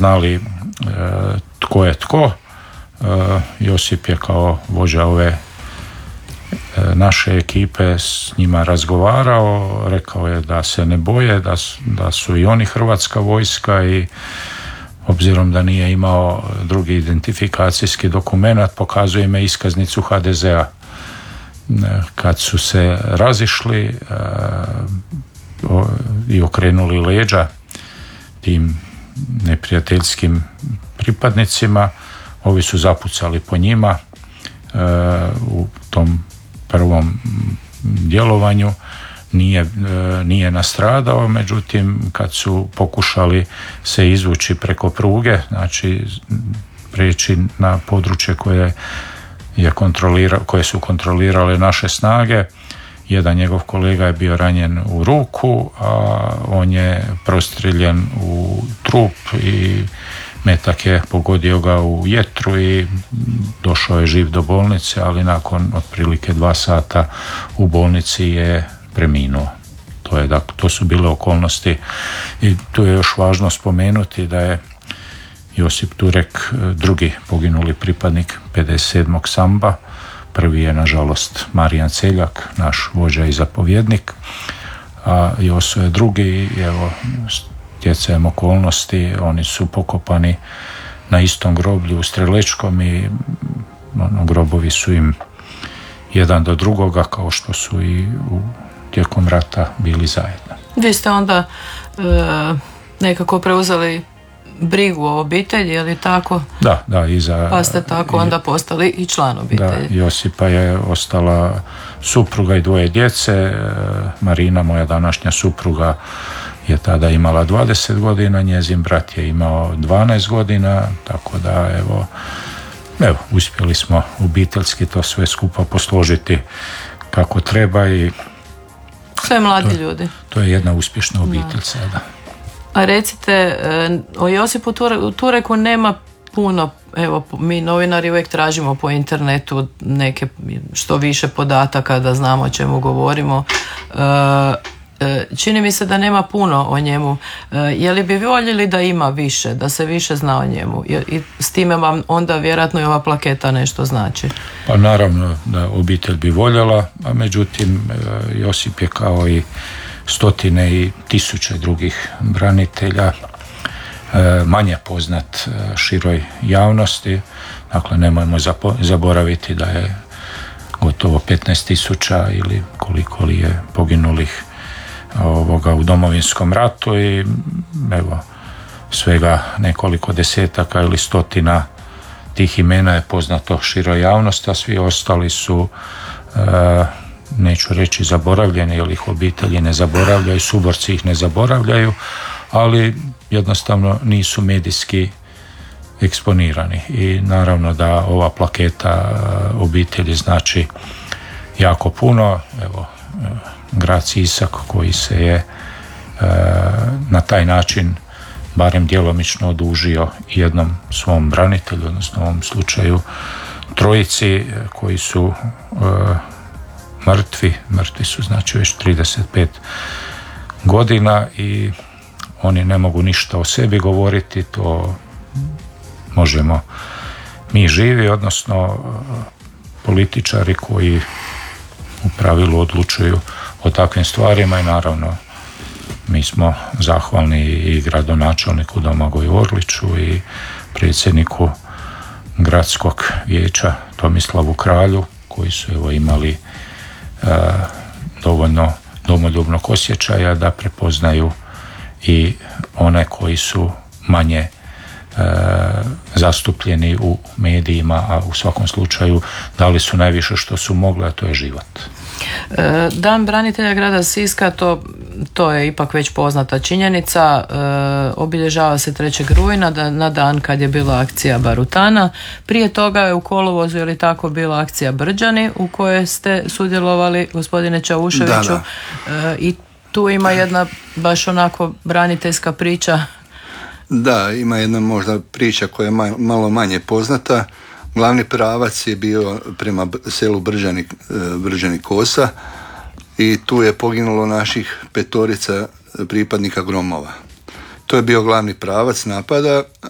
znali tko je tko. Josip je kao vođa ove naše ekipe s njima razgovarao, rekao je da se ne boje, da su i oni Hrvatska vojska i obzirom da nije imao drugi identifikacijski dokumenat, pokazuje me iskaznicu HDZ-a. Kad su se razišli i okrenuli leđa tim neprijateljskim pripadnicima, ovi su zapucali po njima u tom prvom djelovanju. Nije nastradao, međutim kad su pokušali se izvući preko pruge, znači prijeći na područje koje su kontrolirale naše snage, jedan njegov kolega je bio ranjen u ruku, a on je prostrijeljen u trup i metak je pogodio ga u jetru i došao je živ do bolnice, ali nakon otprilike 2 sata u bolnici je preminuo. To su bile okolnosti i tu je još važno spomenuti da je Josip Turek drugi poginuli pripadnik 57. Samba, prvi je nažalost Marijan Celjak, naš vođa i zapovjednik, a Joso je drugi i evo stjecajem okolnosti oni su pokopani na istom groblju u Strelečkom i grobovi su im jedan do drugoga kao što su i tijekom rata bili zajedno. Vi ste onda nekako preuzeli brigu o obitelji, je li tako? Da. Pa ste tako onda postali i član obitelji. Da, Josipa je ostala supruga i 2 djece. Marina, moja današnja supruga, je tada imala 20 godina, njezin brat je imao 12 godina, tako da evo uspjeli smo obiteljski to sve skupa posložiti kako treba i sve mladi ljudi. To je jedna uspješna obitelj sada. A recite, o Josipu Tureku nema puno, evo mi novinari uvijek tražimo po internetu neke što više podataka da znamo o čemu govorimo. Čini mi se da nema puno o njemu. Je li bi voljeli da ima više, da se više zna o njemu? I s time vam onda vjerojatno i ova plaketa nešto znači. Pa naravno da obitelj bi voljela, a međutim Josip je kao i stotine i tisuće drugih branitelja manje poznat široj javnosti. Dakle, nemojmo zaboraviti da je gotovo 15.000 ili koliko li je poginulih u Domovinskom ratu i evo svega nekoliko desetaka ili stotina tih imena je poznato široj javnosti, a svi ostali su neću reći zaboravljeni, jer ih obitelji ne zaboravljaju, suborci ih ne zaboravljaju, ali jednostavno nisu medijski eksponirani i naravno da ova plaketa obitelji znači jako puno. Evo, grad Sisak koji se je na taj način barem djelomično odužio jednom svom branitelju, odnosno u ovom slučaju trojici koji su mrtvi su znači već 35 godina i oni ne mogu ništa o sebi govoriti, to možemo mi živi, odnosno političari koji u pravilu odlučuju o takvim stvarima i naravno mi smo zahvalni i gradonačelniku Domagoju Orliću i predsjedniku gradskog vijeća Tomislavu Kralju koji su evo imali dovoljno domoljubnog osjećaja da prepoznaju i one koji su manje zastupljeni u medijima, a u svakom slučaju dali su najviše što su mogli, a to je život. Dan branitelja grada Siska, to je ipak već poznata činjenica, obilježava se 3. rujna na dan kad je bila akcija Barutana. Prije toga je u kolovozu, je li tako, bila akcija Brđani u kojoj ste sudjelovali, gospodine Čauševiću. Da. I tu ima jedna baš onako braniteljska priča. Da, ima jedna možda priča koja je malo manje poznata. Glavni pravac je bio prema selu Brđani Kosa i tu je poginulo naših 5 pripadnika Gromova. To je bio glavni pravac napada,